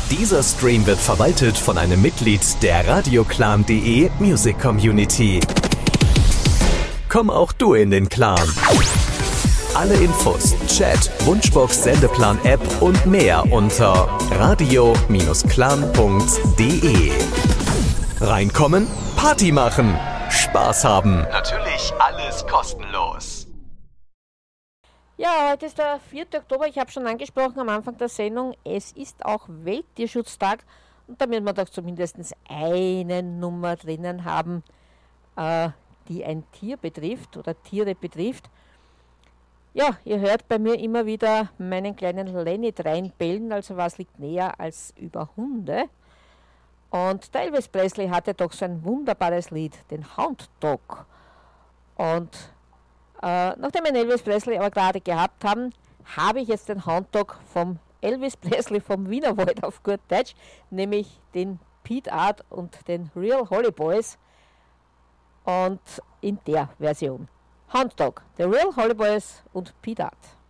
Dieser Stream wird verwaltet von einem Mitglied der radioclan.de Music Community. Komm auch du in den Clan. Alle Infos, Chat, Wunschbox, Sendeplan-App und mehr unter radio-clan.de. Reinkommen, Party machen, Spaß haben. Natürlich alles kostenlos. Ja, heute ist der 4. Oktober, ich habe schon angesprochen am Anfang der Sendung, es ist auch Welttierschutztag und damit wir doch zumindest eine Nummer drinnen haben, die ein Tier betrifft oder Tiere betrifft. Ja, ihr hört bei mir immer wieder meinen kleinen Lenny reinbellen, also was liegt näher als über Hunde. Und der Elvis Presley hatte doch so ein wunderbares Lied, den Hound Dog. Und nachdem wir Elvis Presley aber gerade gehabt haben, habe ich jetzt den Hound Dog vom Elvis Presley vom Wienerwald auf gut Deutsch, nämlich den Pete Art und den Real Holly Boys. Und in der Version. Hound Dog, The Real Holly Boys und Pete Art.